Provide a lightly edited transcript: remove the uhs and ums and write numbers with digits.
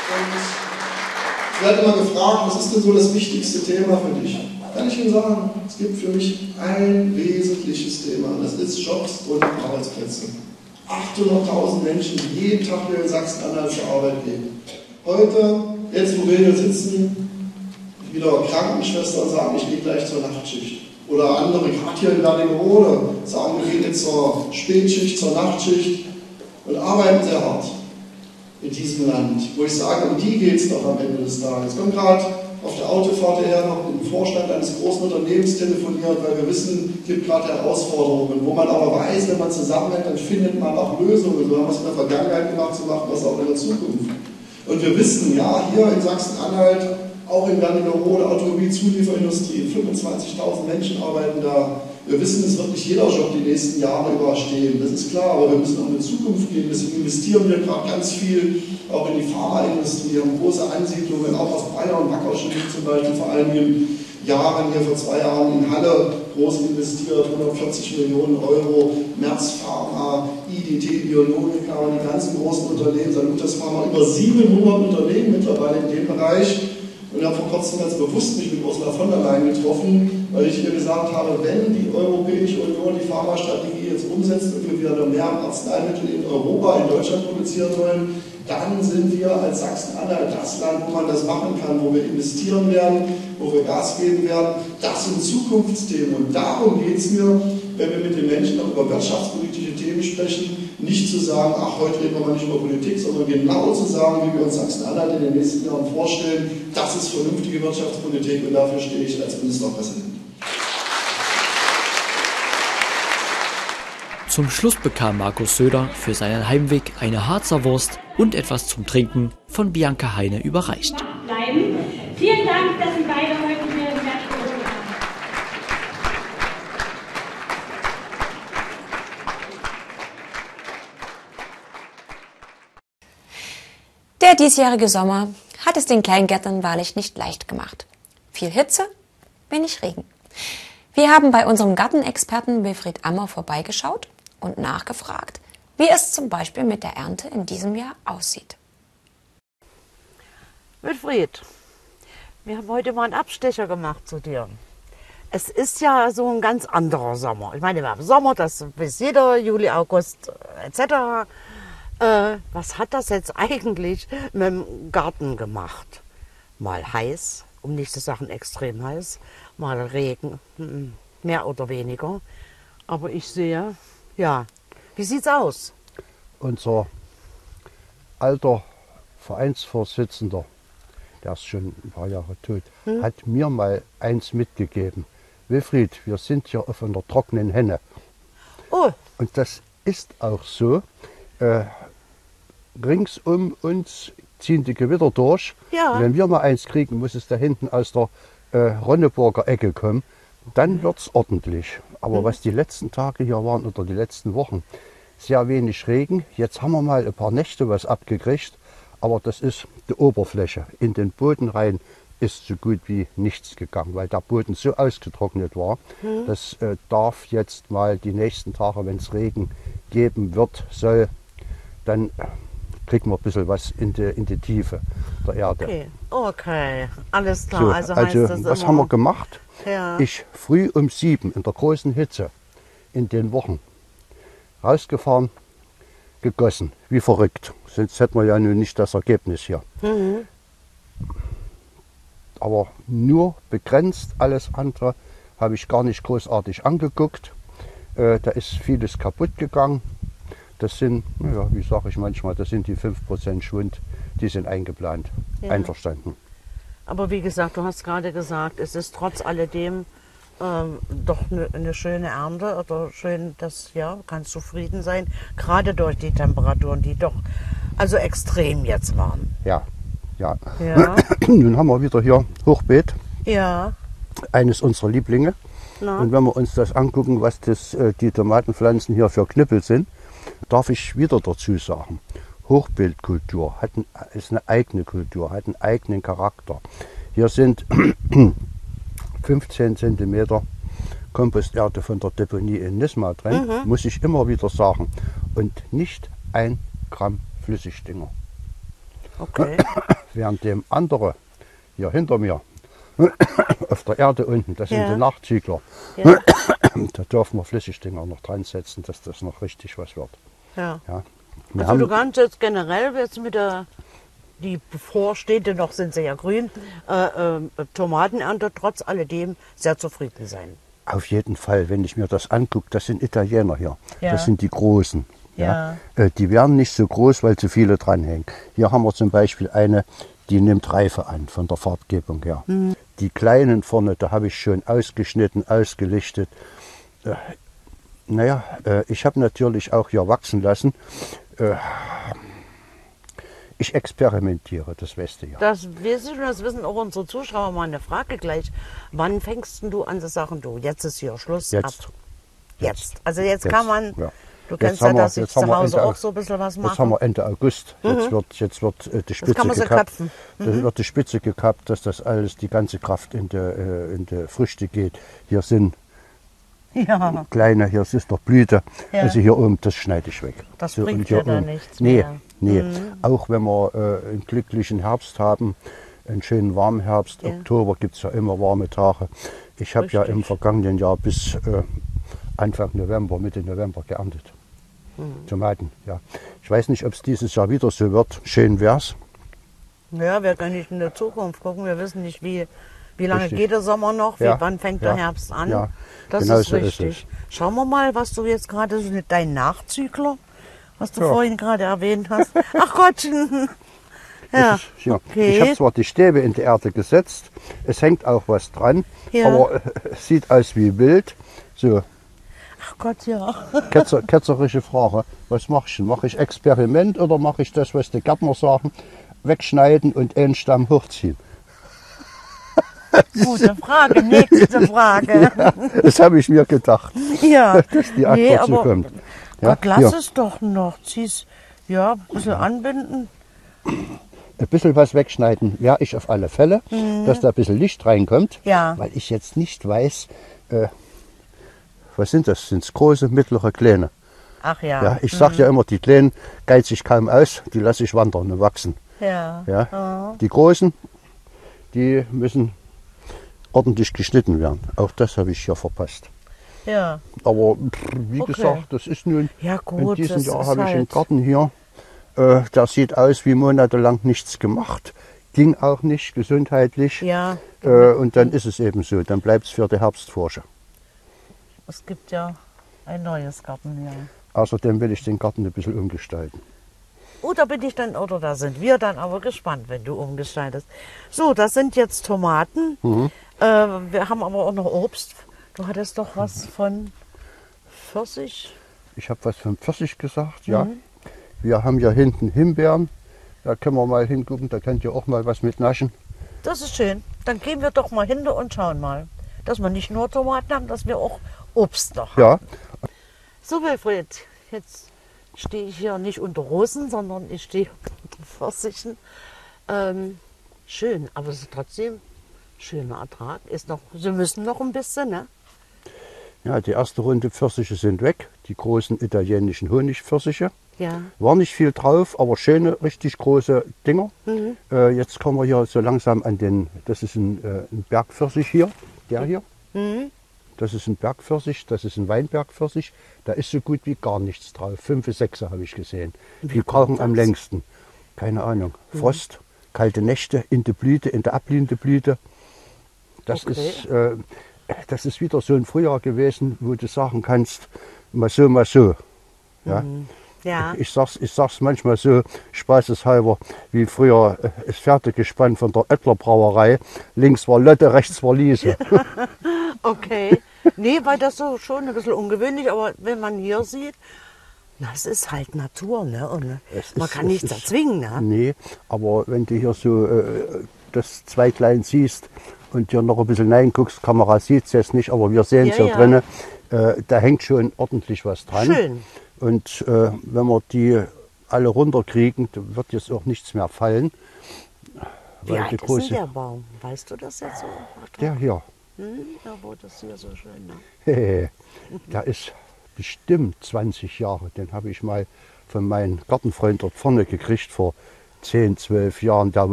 Und ich werde immer gefragt, was ist denn so das wichtigste Thema für dich? Kann ich Ihnen sagen, es gibt für mich ein wesentliches Thema, das ist Jobs und Arbeitsplätze. 800.000 Menschen, die jeden Tag hier in Sachsen-Anhalt zur Arbeit gehen. Heute, jetzt wo wir hier sitzen, wieder Krankenschwestern sagen, ich gehe gleich zur Nachtschicht. Oder andere, gerade hier in Wernigerode, sagen, wir gehen jetzt zur Spätschicht, zur Nachtschicht und arbeiten sehr hart in diesem Land. Wo ich sage, um die geht es doch am Ende des Tages. Ich komme gerade auf der Autofahrt her noch mit dem Vorstand eines großen Unternehmens telefoniert, weil wir wissen, es gibt gerade Herausforderungen, wo man aber weiß, wenn man zusammenhält, dann findet man auch Lösungen. So haben wir es in der Vergangenheit gemacht, so machen wir es auch in der Zukunft. Und wir wissen, ja, hier in Sachsen-Anhalt, auch in Wernigerode, Automobilzulieferindustrie, 25.000 Menschen arbeiten da. Wir wissen, es wird nicht jeder Job die nächsten Jahre überstehen, das ist klar, aber wir müssen auch in die Zukunft gehen. Deswegen investieren wir gerade ganz viel auch in die Pharmaindustrie, haben große Ansiedlungen, auch aus Bayern und Wackerschmidt zum Beispiel, vor allem in Jahren, hier vor 2 Jahren in Halle, groß investiert, 140 Millionen Euro, Merz Pharma, IDT Biologica und die ganzen großen Unternehmen, Salutas Pharma, über 700 Unternehmen mittlerweile in dem Bereich. Und ich habe vor kurzem ganz bewusst mich mit Ursula von der Leyen getroffen, weil ich ihr gesagt habe, wenn die Europäische Union die Pharmastrategie jetzt umsetzt und wir wieder mehr Arzneimittel in Europa, in Deutschland produzieren wollen, dann sind wir als Sachsen-Anhalt das Land, wo man das machen kann, wo wir investieren werden, wo wir Gas geben werden. Das sind Zukunftsthemen. Und darum geht es mir, wenn wir mit den Menschen auch über wirtschaftspolitische Themen sprechen, nicht zu sagen, ach, heute reden wir mal nicht über Politik, sondern genau zu sagen, wie wir uns Sachsen-Anhalt in den nächsten Jahren vorstellen, das ist vernünftige Wirtschaftspolitik und dafür stehe ich als Ministerpräsident. Zum Schluss bekam Markus Söder für seinen Heimweg eine Harzer Wurst und etwas zum Trinken von Bianca Heine überreicht. Bleiben. Vielen Dank, dass Sie beide heute hier in Wernigerode waren. Der diesjährige Sommer hat es den Kleingärtnern wahrlich nicht leicht gemacht. Viel Hitze, wenig Regen. Wir haben bei unserem Gartenexperten Wilfried Ammer vorbeigeschaut und nachgefragt, wie es zum Beispiel mit der Ernte in diesem Jahr aussieht. Wilfried, wir haben heute mal einen Abstecher gemacht zu dir. Es ist ja so ein ganz anderer Sommer. Ich meine, wir haben Sommer, das weiß jeder, Juli, August etc. Was hat das jetzt eigentlich mit dem Garten gemacht? Mal heiß, um nicht zu sagen extrem heiß, mal Regen, mehr oder weniger. Aber ich sehe, ja, wie sieht's aus? Unser alter Vereinsvorsitzender, der ist schon ein paar Jahre tot, hat mir mal eins mitgegeben. Wilfried, wir sind hier auf einer trockenen Henne. Oh. Und das ist auch so. Rings um uns ziehen die Gewitter durch. Ja. Und wenn wir mal eins kriegen, muss es da hinten aus der Ronneburger Ecke kommen. Dann wird es ordentlich. Aber was die letzten Tage hier waren oder die letzten Wochen, sehr wenig Regen. Jetzt haben wir mal ein paar Nächte was abgekriegt. Aber das ist die Oberfläche. In den Boden rein ist so gut wie nichts gegangen, weil der Boden so ausgetrocknet war. Das darf jetzt mal die nächsten Tage, wenn es Regen geben wird, soll, dann kriegen wir ein bisschen was in die Tiefe der Erde. Okay, alles klar. So, also heißt das was immer, haben wir gemacht? Ja. Ich früh um 7 in der großen Hitze in den Wochen rausgefahren, gegossen, wie verrückt. Sonst hätten wir ja nun nicht das Ergebnis hier. Aber nur begrenzt, alles andere habe ich gar nicht großartig angeguckt. Da ist vieles kaputt gegangen. Das sind, ja, wie sage ich manchmal, das sind die 5% Schwund, die sind eingeplant, einverstanden. Aber wie gesagt, du hast gerade gesagt, es ist trotz alledem doch eine schöne Ernte oder schön, dass ja, kannst zufrieden sein, gerade durch die Temperaturen, die doch also extrem jetzt waren. Ja, ja. Ja. Nun haben wir wieder hier Hochbeet, Ja. eines unserer Lieblinge. Na? Und wenn wir uns das angucken, was die Tomatenpflanzen hier für Knüppel sind, darf ich wieder dazu sagen, Hochbeetkultur ist eine eigene Kultur, hat einen eigenen Charakter. Hier sind 15 cm Komposterde von der Deponie in Nisma drin, muss ich immer wieder sagen. Und nicht 1 Gramm Flüssigdünger. Okay. Während dem andere hier hinter mir auf der Erde unten, das sind die Nachzügler. Ja. Da dürfen wir Flüssigdinger noch dran setzen, dass das noch richtig was wird. Ja. Ja. Wir Also du haben, kannst jetzt generell jetzt mit der, die bevorstehende, noch sind sie ja grün, Tomatenernte trotz alledem sehr zufrieden sein. auf jeden Fall, wenn ich mir das angucke, das sind Italiener hier. Ja. Das sind die Großen. Ja. Die werden nicht so groß, weil zu viele dranhängen. Hier haben wir zum Beispiel eine, die nimmt Reife an von der Farbgebung her. Die kleinen vorne, da habe ich schon ausgeschnitten, ausgelichtet. Ich habe natürlich auch hier wachsen lassen. Ich experimentiere, das weißt du ja. Das wissen auch unsere Zuschauer. Mal eine Frage gleich. Wann fängst denn du an zu sagen, du, jetzt ist hier Schluss? Jetzt. Jetzt. Also jetzt kann man, Ja. du Jetzt kennst ja, haben wir- dass ich jetzt haben zu wir Hause Ende auch so ein bisschen was Jetzt haben mache. wir Ende August. Jetzt wird die Spitze kann man so gekappt. kapfen. Das wird die Spitze gekappt, dass das alles, die ganze Kraft in die Früchte geht. Hier sind Ja, kleine, hier ist noch Blüte. Ja. Also hier oben, das schneide ich weg. das und bringt hier ja da oben. nichts Nee, mehr. nee. Auch wenn wir einen glücklichen Herbst haben, einen schönen warmen Herbst, Ja. Oktober gibt es ja immer warme Tage. Ich habe ja Richtig. im vergangenen Jahr bis Anfang November, Mitte November geerntet. Tomaten, ja. Ich weiß nicht, ob es dieses Jahr wieder so wird. Schön wär's. Ja, wir können nicht in der Zukunft gucken. Wir wissen nicht, wie lange Richtig. geht der Sommer noch, Ja, wann fängt ja, der Herbst an. ja, Das genau ist so ist richtig. Schauen wir mal, was du jetzt gerade so mit deinen Nachzügler, was du vorhin gerade erwähnt hast. Ach Gottchen. Ja, Das ist, ja. okay. Ich habe zwar die Stäbe in die Erde gesetzt, es hängt auch was dran, Ja. aber es sieht aus wie wild. So, Ach Gott, ja. ketzerische Frage. Was mache ich denn? Mache ich Experiment oder mache ich das, was die Gärtner sagen? Wegschneiden und einen Stamm hochziehen. Gute Frage, nächste Frage. Das habe ich mir gedacht, Ja, dass die Antwort so kommt. Ja, Gott, lass hier. es doch noch. Zieh's, ja, ein bisschen anbinden. Ein bisschen was wegschneiden werde ich auf alle Fälle, dass da ein bisschen Licht reinkommt, Ja. weil ich jetzt nicht weiß, was sind das? Sind es große, mittlere, kleine? Ach ja. Ja, ich sage ja immer, die Kleinen geiz ich kaum aus, die lasse ich wandern und wachsen. Ja. Ja. Die Großen, die müssen ordentlich geschnitten werden. Auch das habe ich hier verpasst. Ja. Aber wie Okay. gesagt, das ist nun, Ja, gut, in diesem das Jahr ist habe ich einen halt- Garten hier, der sieht aus wie monatelang nichts gemacht. Ging auch nicht gesundheitlich. Ja. Und dann ist es eben so, dann bleibt es für die Herbstforsche. Es gibt ja ein neues Gartenjahr. Außerdem will ich den Garten ein bisschen umgestalten. Oh, da bin ich dann, oder da sind wir dann aber gespannt, wenn du umgestaltest. So, das sind jetzt Tomaten. Wir haben aber auch noch Obst. Du hattest doch was von Pfirsich. Ich habe was von Pfirsich gesagt, ja. Wir haben ja hinten Himbeeren. Da können wir mal hingucken, da könnt ihr auch mal was mit naschen. Das ist schön. Dann gehen wir doch mal hin und schauen mal, dass wir nicht nur Tomaten haben, dass wir auch Obst noch haben. Ja, So, Wilfried, jetzt stehe ich hier nicht unter Rosen, sondern ich stehe unter Pfirsichen. Schön, aber es ist trotzdem schöner Ertrag. Ist noch, sie müssen noch ein bisschen, ne? ja, die erste Runde Pfirsiche sind weg. Die großen italienischen Honigpfirsiche. Ja. War nicht viel drauf, aber schöne, richtig große Dinger. Jetzt kommen wir hier so langsam an den, das ist ein Bergpfirsich hier, der hier. Das ist ein Bergpfirsich, das ist ein Weinbergpfirsich. Da ist so gut wie gar nichts drauf. 5, 6 habe ich gesehen. Die brauchen am längsten. Keine Ahnung. Frost, kalte Nächte in der Blüte, in der abblühenden Blüte. Das Okay. das ist wieder so ein Frühjahr gewesen, wo du sagen kannst, mal so, mal so. Ja? Ja. Ich sag's manchmal so, spaßeshalber, wie früher das Pferdegespann von der Oettler Brauerei. Links war Lotte, rechts war Liese. Okay. Nee, weil das so schon ein bisschen ungewöhnlich, aber wenn man hier sieht, na, es ist halt Natur, ne? Und man kann nichts erzwingen, ne? Nee, aber wenn du hier so das Zweiglein siehst und hier noch ein bisschen reinguckst, Kamera sieht es jetzt nicht, aber wir sehen es Ja, hier ja. drinnen, da hängt schon ordentlich was dran. Schön. Und wenn wir die alle runterkriegen, dann wird jetzt auch nichts mehr fallen. Wie Weil alt die ist denn große, der Baum? Weißt du das jetzt so? der hier, Aber das ist hier so schön, ne? der ist bestimmt 20 Jahre. Den habe ich mal von meinem Gartenfreund dort vorne gekriegt vor 10, 12 Jahren, der